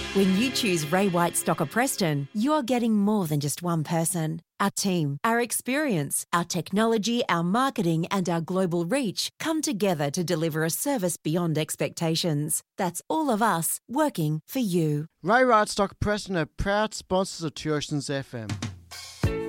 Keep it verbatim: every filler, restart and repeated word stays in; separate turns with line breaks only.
When you choose Ray White Stocker Preston, you're getting more than just one person. Our team, our experience, our technology, our marketing, and our global reach come together to deliver a service beyond expectations. That's all of us working for you.
Ray White Stocker Preston are proud sponsors of Two Oceans F M.